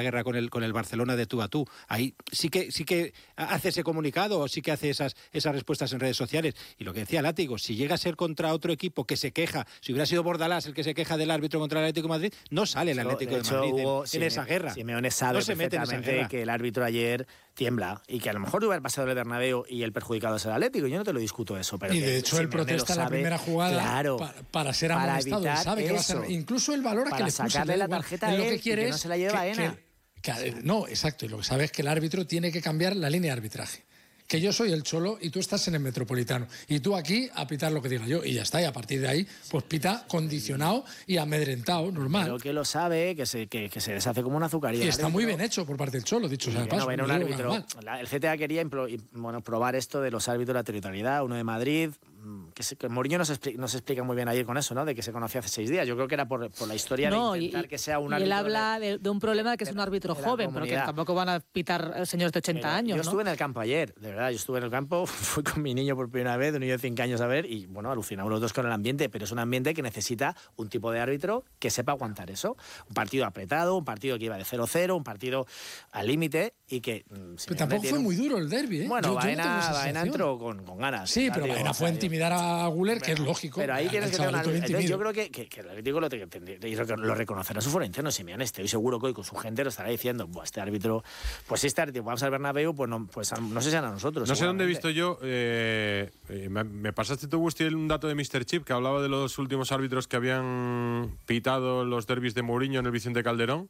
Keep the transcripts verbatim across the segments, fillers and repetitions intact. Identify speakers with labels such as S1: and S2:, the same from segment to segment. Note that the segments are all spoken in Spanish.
S1: guerra con el con el Barcelona de tú a tú. Ahí sí que sí que hace ese comunicado o sí que hace esas esas respuestas en redes sociales. Y lo que decía Látigo, si llega a ser contra otro equipo que se queja, si hubiera sido Bordalás el que se queja del árbitro contra el Atlético de Madrid, no sale el Atlético de,
S2: de hecho,
S1: Madrid
S2: Hugo,
S1: en, en esa guerra.
S2: Simeone sabe
S1: no se mete en esa
S2: perfectamente
S1: guerra.
S2: que el árbitro ayer tiembla y que a lo mejor hubiera pasado el Bernabéu y el perjudicado es el Atlético. Yo no te lo discuto eso. Pero
S3: y de hecho él protesta en la primera jugada
S2: claro,
S3: para, para ser
S2: para
S3: amonestado. Él sabe que va a ser, incluso él valora
S2: para
S3: que le
S2: sacarle
S3: puse,
S2: la tarjeta
S3: él,
S2: a él
S3: lo que quiere
S2: y que no se la lleva
S3: que,
S2: Ena.
S3: Que, que, no, exacto. Y lo que sabe es que el árbitro tiene que cambiar la línea de arbitraje. Que yo soy el Cholo y tú estás en el Metropolitano. Y tú aquí a pitar lo que diga yo. Y ya está. Y a partir de ahí, pues pita condicionado y amedrentado, normal.
S2: Creo que lo sabe, que se, que, que se deshace como una azucaría.
S3: Y está muy bien hecho por parte del Cholo, dicho sea de paso.
S2: No, bueno, un árbitro. La, el C T A quería impro, bueno, probar esto de los árbitros de la territorialidad, uno de Madrid. Que, se, que Mourinho nos explica, nos explica muy bien ayer con eso, ¿no? De que se conocía hace seis días. Yo creo que era por, por la historia no, de intentar
S4: y,
S2: que sea un
S4: y
S2: árbitro.
S4: Y él habla de, de un problema de que es un árbitro joven, pero que tampoco van a pitar señores de ochenta
S2: pero
S4: años.
S2: Yo
S4: ¿no?
S2: estuve en el campo ayer, de verdad. Yo estuve en el campo, fui con mi niño por primera vez, un niño de cinco años a ver, y bueno, alucinamos los dos con el ambiente, pero es un ambiente que necesita un tipo de árbitro que sepa aguantar eso. Un partido apretado, un partido que iba de cero cero, un partido al límite y que.
S3: Pero tampoco fue un... muy duro el derbi, ¿eh?
S2: Bueno,
S3: yo,
S2: Baena,
S3: yo no
S2: Baena entró con, con ganas.
S3: Sí, pero Baena fue a intimidar a Guller, que es lógico.
S2: Pero ahí tienes que tener una. Entonces, yo creo que, que, que el Atlético lo, lo, lo reconocerá su foro interno, Simeone. Estoy seguro que hoy con su gente lo estará diciendo. Este árbitro, pues este árbitro, vamos al Bernabéu, pues no, pues no sé si a nosotros.
S5: No sé dónde he visto yo. Eh, eh, me, me pasaste tú, Gusti, un dato de míster Chip que hablaba de los últimos árbitros que habían pitado los derbis de Mourinho en el Vicente Calderón.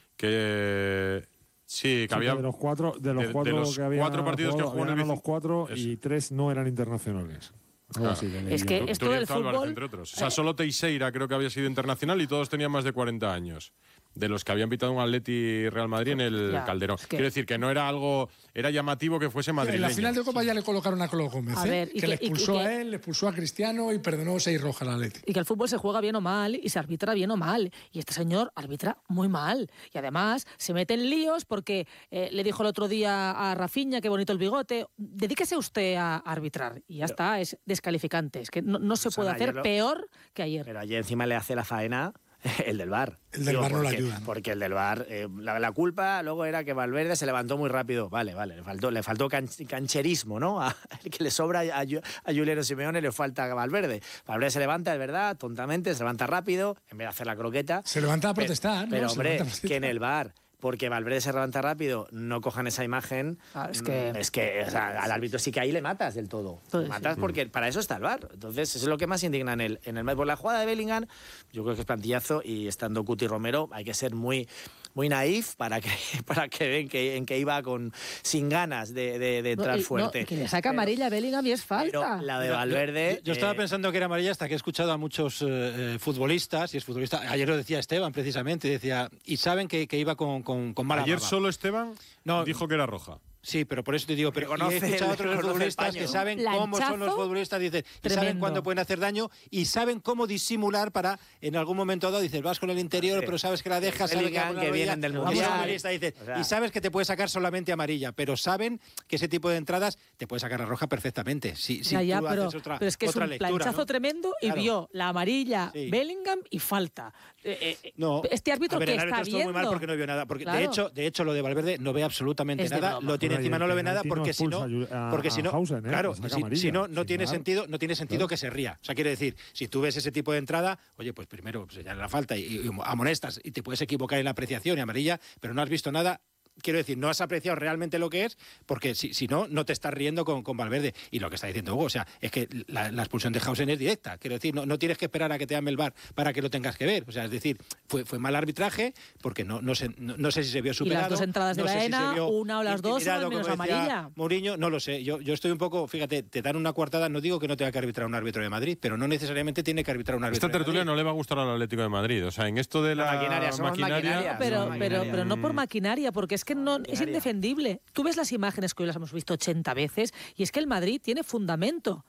S5: Que. Sí, que
S6: sí,
S5: había.
S6: Que de los cuatro, de los cuatro,
S5: de, de los
S6: que había
S5: cuatro partidos
S6: jugado,
S5: que jugó en el Vicente.
S6: los cuatro
S5: Eso.
S6: Y tres no eran internacionales.
S5: Claro.
S6: Así,
S4: es que esto del fútbol...
S5: Álvarez, entre otros. O sea, solo Teixeira creo que había sido internacional y todos tenían más de cuarenta años. De los que habían pitado un Atleti Real Madrid en el
S4: ya,
S5: Calderón.
S4: Es que...
S5: Quiero decir que no era algo, era llamativo que fuese madrileño.
S3: En la final de Copa ya le colocaron a Colo Gómez,
S4: a
S3: ¿eh?
S4: ver,
S3: que,
S4: que
S3: le expulsó
S4: y, y
S3: a
S4: que...
S3: él, le expulsó a Cristiano y perdonó seis rojas al Atleti.
S4: Y que el fútbol se juega bien o mal y se arbitra bien o mal. Y este señor arbitra muy mal. Y además se mete en líos porque eh, le dijo el otro día a Rafinha, qué bonito el bigote, dedíquese usted a arbitrar. Y ya pero, está, es descalificante. Es que no, no se puede hacer lo... peor que ayer.
S2: Pero ayer encima le hace la faena el del V A R.
S3: El del V A R no le ayuda. ¿no?
S2: Porque el del V A R, eh, la, la culpa luego era que Valverde se levantó muy rápido. Vale, vale, le faltó, le faltó can, cancherismo, ¿no? A, el que le sobra a, a Juliano Simeone le falta a Valverde. Valverde se levanta, es verdad, tontamente, se levanta rápido, en vez de hacer la croqueta.
S3: Se levanta a protestar,
S2: pero,
S3: ¿no?
S2: Pero, hombre, que en el V A R... porque Valverde se levanta rápido, no cojan esa imagen,
S4: ah, es que,
S2: es que o sea, al árbitro sí que ahí le matas del todo.
S4: Pues
S2: le matas
S4: sí.
S2: porque para eso está el V A R. Entonces, eso es lo que más indigna en el, en el por la jugada de Bellingham, yo creo que es plantillazo y estando Cuti Romero hay que ser muy, muy naif para que para que ven que, en que iba con sin ganas de, de, de entrar
S4: no, y,
S2: fuerte.
S4: No, que le saca pero, amarilla a Bellingham y es falta.
S2: La de Valverde...
S1: Yo, yo, yo estaba eh, pensando que era amarilla hasta que he escuchado a muchos eh, futbolistas, y es futbolista, ayer lo decía Esteban precisamente, decía, y saben que, que iba con, con, con mala
S5: Ayer
S1: baba.
S5: Solo Esteban
S1: no,
S5: dijo que era roja.
S1: Sí, pero por eso te digo, pero
S2: conoce,
S1: he escuchado a otros futbolistas paño, que saben
S4: ¿no?
S1: cómo son los futbolistas, dicen, y saben cuándo pueden hacer daño y saben cómo disimular para en algún momento dado, dices, vas con el interior, sí. pero sabes que la dejas, sabes que,
S2: que vienen del mundial,
S1: dice, o sea, y sabes que te puede sacar solamente amarilla, pero saben que ese tipo de entradas te puede sacar a roja perfectamente. Si, si
S4: ya, ya,
S1: tú
S4: pero,
S1: haces otra,
S4: pero es que es un
S1: lectura,
S4: planchazo
S1: ¿no?
S4: tremendo y claro. vio la amarilla sí. Bellingham y falta. Eh, eh,
S1: no,
S4: este árbitro
S1: ver,
S4: que
S1: el árbitro
S4: está
S1: estuvo
S4: viendo.
S1: muy mal porque no vio nada, porque
S4: claro.
S1: de hecho, de hecho lo de Valverde no ve absolutamente nada, lo tiene encima, no lo ve nada porque si no, porque si no,
S6: Hausen, ¿eh?
S1: claro, si, si no, no tiene
S6: mal.
S1: sentido, no tiene sentido claro. que se ría. O sea, quiere decir, si tú ves ese tipo de entrada, oye, pues primero pues ya la falta y, y amonestas y te puedes equivocar en la apreciación y amarilla, pero no has visto nada. Quiero decir, no has apreciado realmente lo que es, porque si, si no, no te estás riendo con, con Valverde. Y lo que está diciendo Hugo, o sea, es que la, la expulsión de Hausen es directa. Quiero decir, no, no tienes que esperar a que te llame el V A R para que lo tengas que ver. O sea, es decir, fue, fue mal arbitraje, porque no, no, sé, no, no sé si se vio superado.
S4: Y las dos entradas de
S1: no
S4: Baena,
S1: si
S4: una o las dos, son menos amarilla.
S1: Mourinho, no lo sé. Yo, yo estoy un poco, fíjate, te dan una coartada, no digo que no tenga que arbitrar un árbitro de Madrid, pero no necesariamente tiene que arbitrar un árbitro
S5: Esta
S1: de Madrid.
S5: tertulia no le va a gustar al Atlético de Madrid. O sea, en esto de la,
S2: la maquinaria, somos
S5: maquinaria,
S2: maquinaria
S4: pero,
S2: somos
S4: pero,
S2: maquinaria.
S4: pero no por maquinaria, porque es que no
S2: maquinaria.
S4: es indefendible. Tú ves las imágenes que hoy las hemos visto ochenta veces y es que el Madrid tiene fundamento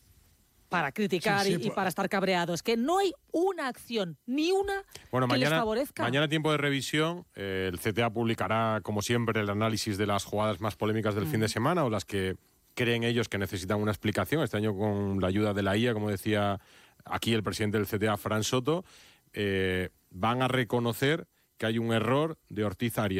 S4: para criticar sí, sí, y, y para estar cabreado. Es que no hay una acción, ni una
S5: bueno,
S4: que
S5: mañana,
S4: les favorezca.
S5: Mañana, tiempo de revisión, eh, el C T A publicará, como siempre, el análisis de las jugadas más polémicas del mm. fin de semana o las que creen ellos que necesitan una explicación. Este año con la ayuda de la I A, como decía aquí el presidente del C T A, Fran Soto, eh, van a reconocer que hay un error de Ortiz Arias.